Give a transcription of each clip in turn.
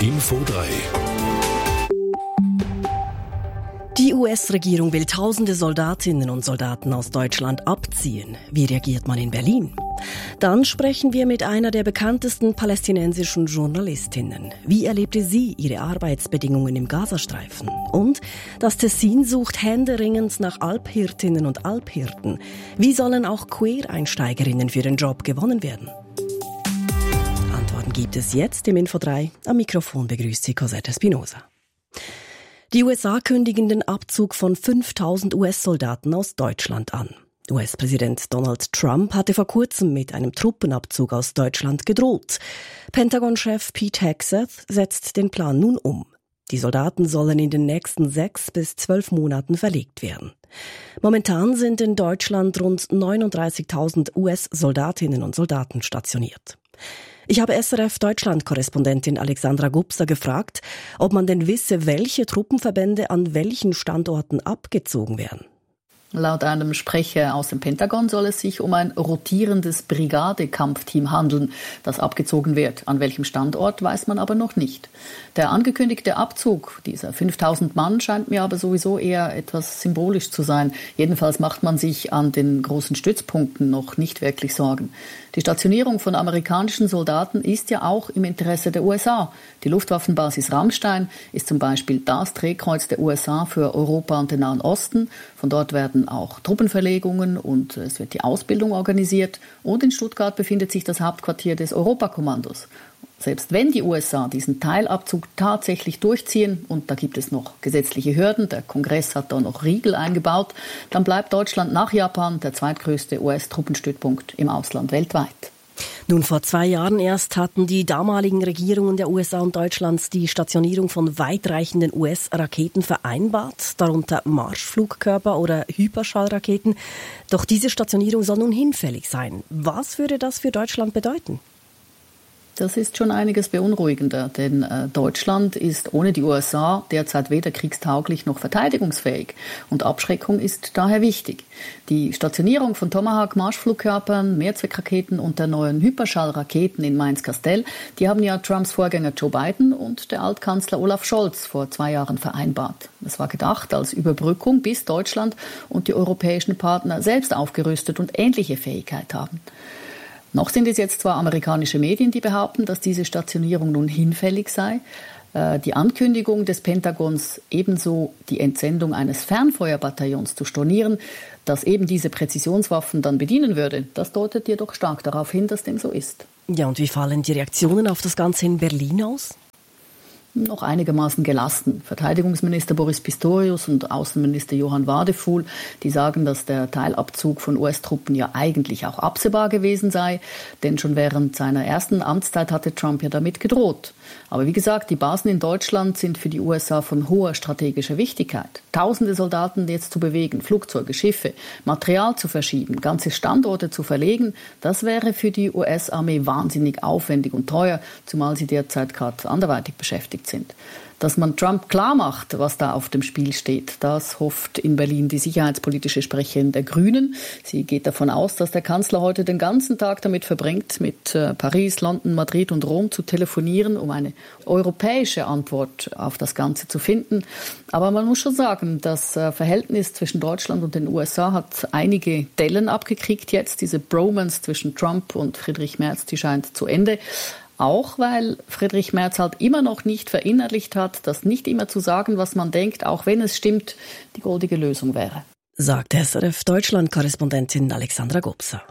Info 3. Die US-Regierung will tausende Soldatinnen und Soldaten aus Deutschland abziehen. Wie reagiert man in Berlin? Dann sprechen wir mit einer der bekanntesten palästinensischen Journalistinnen. Wie erlebte sie ihre Arbeitsbedingungen im Gazastreifen? Und das Tessin sucht händeringend nach Alphirtinnen und Alphirten. Wie sollen auch Quereinsteigerinnen für den Job gewonnen werden? Antworten gibt es jetzt im Info 3. Am Mikrofon begrüßt sie Cosette Espinosa. Die USA kündigen den Abzug von 5.000 US-Soldaten aus Deutschland an. US-Präsident Donald Trump hatte vor kurzem mit einem Truppenabzug aus Deutschland gedroht. Pentagon-Chef Pete Hegseth setzt den Plan nun um. Die Soldaten sollen in den nächsten 6 bis 12 Monaten verlegt werden. Momentan sind in Deutschland rund 39.000 US-Soldatinnen und Soldaten stationiert. Ich habe SRF-Deutschland-Korrespondentin Alexandra Gubser gefragt, ob man denn wisse, welche Truppenverbände an welchen Standorten abgezogen werden. Laut einem Sprecher aus dem Pentagon soll es sich um ein rotierendes Brigade-Kampfteam handeln, das abgezogen wird. An welchem Standort weiß man aber noch nicht. Der angekündigte Abzug dieser 5.000 Mann scheint mir aber sowieso eher etwas symbolisch zu sein. Jedenfalls macht man sich an den großen Stützpunkten noch nicht wirklich Sorgen. Die Stationierung von amerikanischen Soldaten ist ja auch im Interesse der USA. Die Luftwaffenbasis Ramstein ist zum Beispiel das Drehkreuz der USA für Europa und den Nahen Osten. Von dort werden auch Truppenverlegungen und es wird die Ausbildung organisiert. Und in Stuttgart befindet sich das Hauptquartier des Europakommandos. Selbst wenn die USA diesen Teilabzug tatsächlich durchziehen, und da gibt es noch gesetzliche Hürden, der Kongress hat da noch Riegel eingebaut, dann bleibt Deutschland nach Japan der zweitgrößte US-Truppenstützpunkt im Ausland weltweit. Nun, vor 2 Jahren erst hatten die damaligen Regierungen der USA und Deutschlands die Stationierung von weitreichenden US-Raketen vereinbart, darunter Marschflugkörper oder Hyperschallraketen. Doch diese Stationierung soll nun hinfällig sein. Was würde das für Deutschland bedeuten? Das ist schon einiges beunruhigender, denn Deutschland ist ohne die USA derzeit weder kriegstauglich noch verteidigungsfähig. Und Abschreckung ist daher wichtig. Die Stationierung von Tomahawk-Marschflugkörpern, Mehrzweckraketen und der neuen Hyperschallraketen in Mainz-Kastel, die haben ja Trumps Vorgänger Joe Biden und der Altkanzler Olaf Scholz vor 2 Jahren vereinbart. Es war gedacht als Überbrückung, bis Deutschland und die europäischen Partner selbst aufgerüstet und ähnliche Fähigkeit haben. Noch sind es jetzt zwar amerikanische Medien, die behaupten, dass diese Stationierung nun hinfällig sei. Die Ankündigung des Pentagons, ebenso die Entsendung eines Fernfeuerbataillons zu stornieren, das eben diese Präzisionswaffen dann bedienen würde, das deutet jedoch stark darauf hin, dass dem so ist. Ja, und wie fallen die Reaktionen auf das Ganze in Berlin aus? Noch einigermaßen gelassen. Verteidigungsminister Boris Pistorius und Außenminister Johann Wadefuhl, die sagen, dass der Teilabzug von US-Truppen ja eigentlich auch absehbar gewesen sei, denn schon während seiner ersten Amtszeit hatte Trump ja damit gedroht. Aber wie gesagt, die Basen in Deutschland sind für die USA von hoher strategischer Wichtigkeit. Tausende Soldaten jetzt zu bewegen, Flugzeuge, Schiffe, Material zu verschieben, ganze Standorte zu verlegen, das wäre für die US-Armee wahnsinnig aufwendig und teuer, zumal sie derzeit gerade anderweitig beschäftigt sind. Dass man Trump klar macht, was da auf dem Spiel steht, das hofft in Berlin die sicherheitspolitische Sprecherin der Grünen. Sie geht davon aus, dass der Kanzler heute den ganzen Tag damit verbringt, mit Paris, London, Madrid und Rom zu telefonieren, um eine europäische Antwort auf das Ganze zu finden. Aber man muss schon sagen, das Verhältnis zwischen Deutschland und den USA hat einige Dellen abgekriegt jetzt. Diese Bromance zwischen Trump und Friedrich Merz, die scheint zu Ende. Auch weil Friedrich Merz halt immer noch nicht verinnerlicht hat, dass nicht immer zu sagen, was man denkt, auch wenn es stimmt, die goldige Lösung wäre. Sagt SRF-Deutschland-Korrespondentin Alexandra Gubser.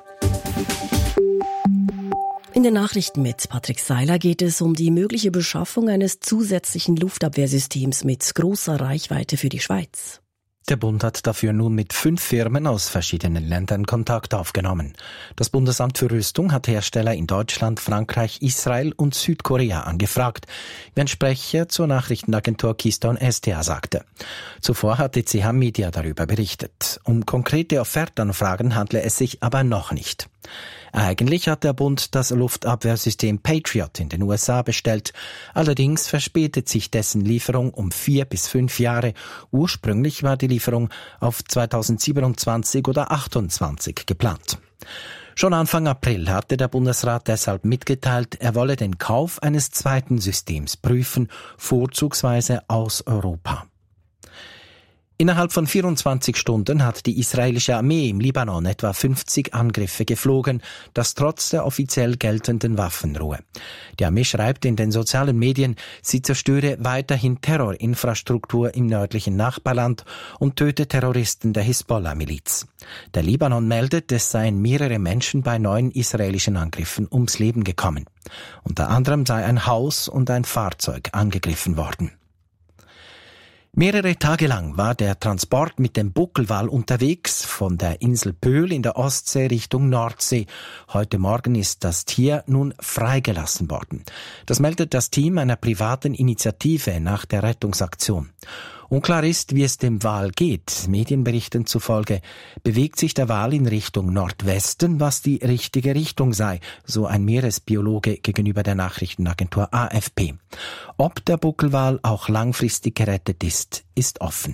In den Nachrichten mit Patrick Seiler geht es um die mögliche Beschaffung eines zusätzlichen Luftabwehrsystems mit großer Reichweite für die Schweiz. Der Bund hat dafür nun mit 5 Firmen aus verschiedenen Ländern Kontakt aufgenommen. Das Bundesamt für Rüstung hat Hersteller in Deutschland, Frankreich, Israel und Südkorea angefragt, wie ein Sprecher zur Nachrichtenagentur Keystone SDA sagte. Zuvor hatte CH Media darüber berichtet. Um konkrete Offertanfragen handle es sich aber noch nicht. Eigentlich hat der Bund das Luftabwehrsystem Patriot in den USA bestellt. Allerdings verspätet sich dessen Lieferung um 4 bis 5 Jahre. Ursprünglich war die Lieferung auf 2027 oder 2028 geplant. Schon Anfang April hatte der Bundesrat deshalb mitgeteilt, er wolle den Kauf eines zweiten Systems prüfen, vorzugsweise aus Europa. Innerhalb von 24 Stunden hat die israelische Armee im Libanon etwa 50 Angriffe geflogen, das trotz der offiziell geltenden Waffenruhe. Die Armee schreibt in den sozialen Medien, sie zerstöre weiterhin Terrorinfrastruktur im nördlichen Nachbarland und töte Terroristen der Hisbollah-Miliz. Der Libanon meldet, es seien mehrere Menschen bei 9 israelischen Angriffen ums Leben gekommen. Unter anderem sei ein Haus und ein Fahrzeug angegriffen worden. Mehrere Tage lang war der Transport mit dem Buckelwal unterwegs von der Insel Pöhl in der Ostsee Richtung Nordsee. Heute Morgen ist das Tier nun freigelassen worden. Das meldet das Team einer privaten Initiative nach der Rettungsaktion. Unklar ist, wie es dem Wal geht. Medienberichten zufolge bewegt sich der Wal in Richtung Nordwesten, was die richtige Richtung sei, so ein Meeresbiologe gegenüber der Nachrichtenagentur AFP. Ob der Buckelwal auch langfristig gerettet ist, ist offen.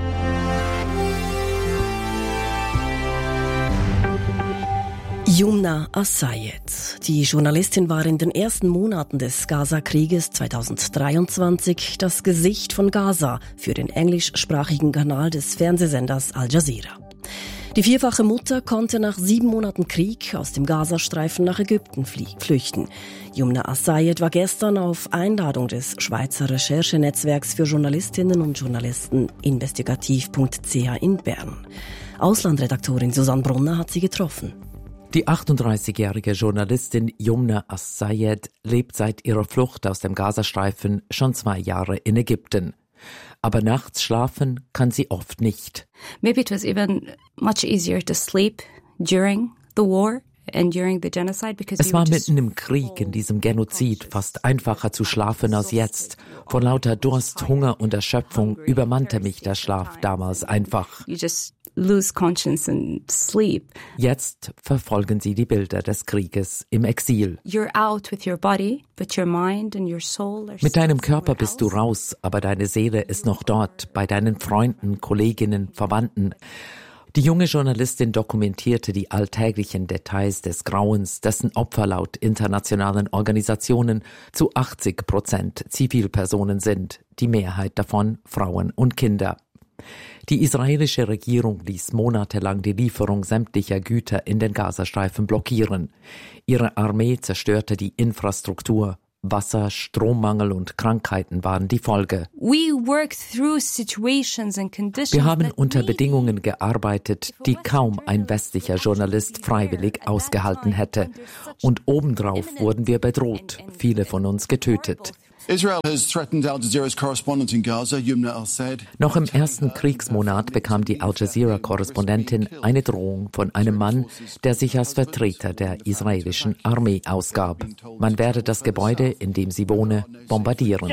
Yumna As-Sayed. Die Journalistin war in den ersten Monaten des Gaza-Krieges 2023 das Gesicht von Gaza für den englischsprachigen Kanal des Fernsehsenders Al Jazeera. Die vierfache Mutter konnte nach 7 Monaten Krieg aus dem Gazastreifen nach Ägypten flüchten. Yumna As-Sayed war gestern auf Einladung des Schweizer Recherchenetzwerks für Journalistinnen und Journalisten investigativ.ch in Bern. Auslandredaktorin Susanne Brunner hat sie getroffen. Die 38-jährige Journalistin Yumna As-Sayed lebt seit ihrer Flucht aus dem Gazastreifen schon 2 Jahre in Ägypten. Aber nachts schlafen kann sie oft nicht. Maybe it was even much easier to sleep during the war and during the genocide because es war mitten im Krieg, in diesem Genozid, fast einfacher zu schlafen als jetzt. Vor lauter Durst, Hunger und Erschöpfung übermannte mich der Schlaf damals einfach. You just lose conscience and sleep. Jetzt verfolgen sie die Bilder des Krieges im Exil. You're out with your body, but your mind and your soul are Mit deinem Körper bist du raus, aber deine Seele ist noch dort, bei deinen Freunden, Kolleginnen, Verwandten. Die junge Journalistin dokumentierte die alltäglichen Details des Grauens, dessen Opfer laut internationalen Organisationen zu 80% Zivilpersonen sind, die Mehrheit davon Frauen und Kinder. Die israelische Regierung ließ monatelang die Lieferung sämtlicher Güter in den Gazastreifen blockieren. Ihre Armee zerstörte die Infrastruktur. Wasser, Strommangel und Krankheiten waren die Folge. Wir haben unter Bedingungen gearbeitet, die kaum ein westlicher Journalist freiwillig ausgehalten hätte. Und obendrauf wurden wir bedroht, viele von uns getötet. Noch im ersten Kriegsmonat bekam die Al Jazeera-Korrespondentin eine Drohung von einem Mann, der sich als Vertreter der israelischen Armee ausgab. Man werde das Gebäude, in dem sie wohne, bombardieren.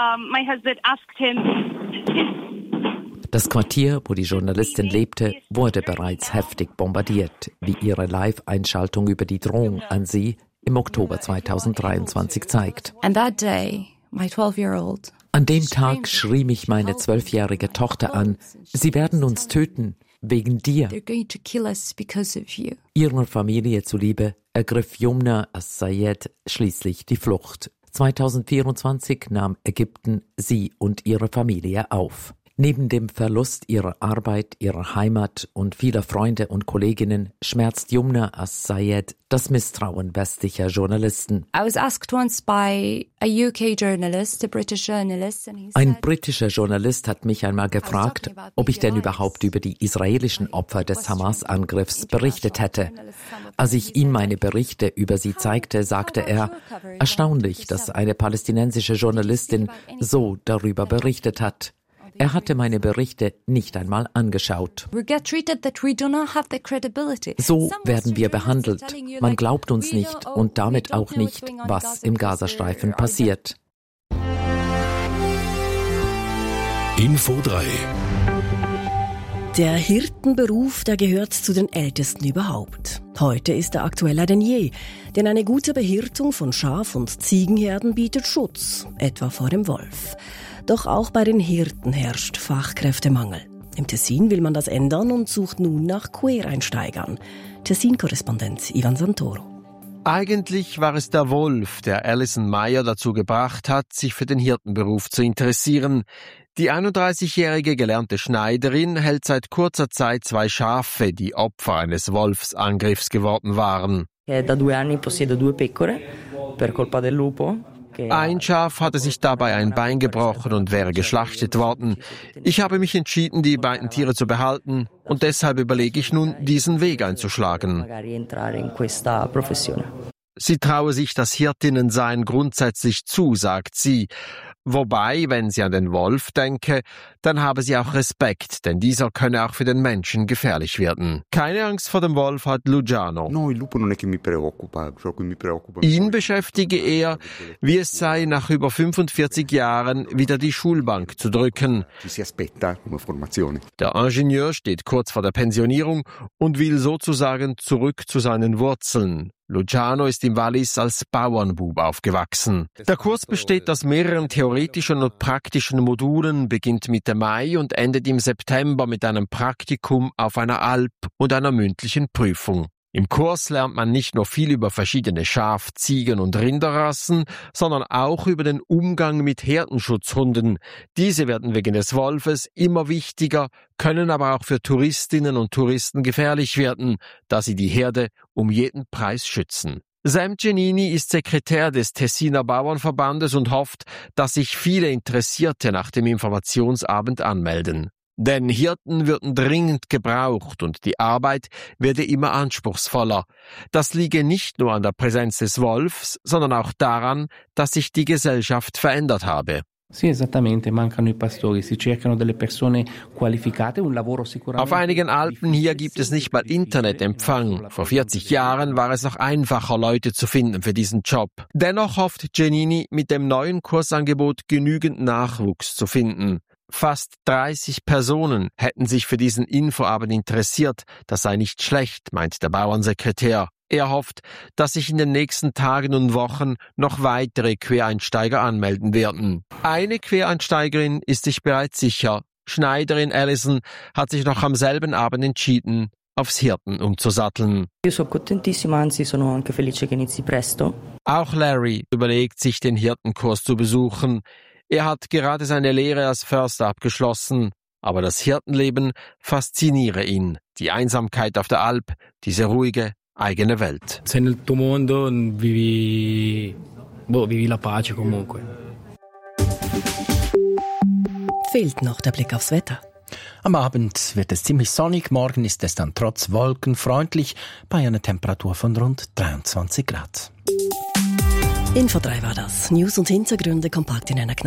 Das Quartier, wo die Journalistin lebte, wurde bereits heftig bombardiert, wie ihre Live-Einschaltung über die Drohung an sie im Oktober 2023 zeigt. An dem Tag schrie mich meine 12-jährige Tochter an, sie werden uns töten, wegen dir. Ihrer Familie zuliebe ergriff Yumna As-Sayed schließlich die Flucht. 2024 nahm Ägypten sie und ihre Familie auf. Neben dem Verlust ihrer Arbeit, ihrer Heimat und vieler Freunde und Kolleginnen schmerzt Yumna As-Sayed das Misstrauen westlicher Journalisten. Ein britischer Journalist hat mich einmal gefragt, ob ich denn überhaupt über die israelischen Opfer des Hamas-Angriffs berichtet hätte. Als ich ihm meine Berichte über sie zeigte, sagte er, erstaunlich, dass eine palästinensische Journalistin so darüber berichtet hat. Er hatte meine Berichte nicht einmal angeschaut. So werden wir behandelt. Man glaubt uns nicht und damit auch nicht, was im Gazastreifen passiert. Info 3. Der Hirtenberuf, der gehört zu den ältesten überhaupt. Heute ist er aktueller denn je, denn eine gute Behirtung von Schaf- und Ziegenherden bietet Schutz, etwa vor dem Wolf. Doch auch bei den Hirten herrscht Fachkräftemangel. Im Tessin will man das ändern und sucht nun nach Quereinsteigern. Tessin-Korrespondent Ivan Santoro. Eigentlich war es der Wolf, der Alison Meyer dazu gebracht hat, sich für den Hirtenberuf zu interessieren. Die 31-jährige gelernte Schneiderin hält seit kurzer Zeit 2 Schafe, die Opfer eines Wolfsangriffs geworden waren. Da 2 anni possiedo 2 pecore per colpa del lupo. Ein Schaf hatte sich dabei ein Bein gebrochen und wäre geschlachtet worden. Ich habe mich entschieden, die beiden Tiere zu behalten und deshalb überlege ich nun, diesen Weg einzuschlagen. Sie traue sich das Hirtinnensein grundsätzlich zu, sagt sie. Wobei, wenn sie an den Wolf denke, dann habe sie auch Respekt, denn dieser könne auch für den Menschen gefährlich werden. Keine Angst vor dem Wolf hat Luciano. Ihn beschäftige eher, wie es sei, nach über 45 Jahren wieder die Schulbank zu drücken. Der Ingenieur steht kurz vor der Pensionierung und will sozusagen zurück zu seinen Wurzeln. Luciano ist im Wallis als Bauernbub aufgewachsen. Der Kurs besteht aus mehreren theoretischen und praktischen Modulen, beginnt Mitte Mai und endet im September mit einem Praktikum auf einer Alp und einer mündlichen Prüfung. Im Kurs lernt man nicht nur viel über verschiedene Schaf-, Ziegen- und Rinderrassen, sondern auch über den Umgang mit Herdenschutzhunden. Diese werden wegen des Wolfes immer wichtiger, können aber auch für Touristinnen und Touristen gefährlich werden, da sie die Herde um jeden Preis schützen. Sam Giannini ist Sekretär des Tessiner Bauernverbandes und hofft, dass sich viele Interessierte nach dem Informationsabend anmelden. Denn Hirten würden dringend gebraucht und die Arbeit werde immer anspruchsvoller. Das liege nicht nur an der Präsenz des Wolfs, sondern auch daran, dass sich die Gesellschaft verändert habe. Sì, esattamente, mancano i pastori, si cercano delle persone qualificate, un lavoro sicuramente. Auf einigen Alpen hier gibt es nicht mal Internetempfang. Vor 40 Jahren war es noch einfacher, Leute zu finden für diesen Job. Dennoch hofft Giannini, mit dem neuen Kursangebot genügend Nachwuchs zu finden. Fast 30 Personen hätten sich für diesen Infoabend interessiert. Das sei nicht schlecht, meint der Bauernsekretär. Er hofft, dass sich in den nächsten Tagen und Wochen noch weitere Quereinsteiger anmelden werden. Eine Quereinsteigerin ist sich bereits sicher. Schneiderin Alison hat sich noch am selben Abend entschieden, aufs Hirten umzusatteln. Io sono contentissima, anzi sono anche felice che inizi presto. Auch Larry überlegt sich, den Hirtenkurs zu besuchen. Er hat gerade seine Lehre als Förster abgeschlossen, aber das Hirtenleben fasziniere ihn. Die Einsamkeit auf der Alp, diese ruhige, eigene Welt. Sei nel tuo mondo, vivi la pace comunque. Fehlt noch der Blick aufs Wetter. Am Abend wird es ziemlich sonnig, morgen ist es dann trotz Wolken freundlich bei einer Temperatur von rund 23 Grad. Info 3 war das. News und Hintergründe kompakt in einer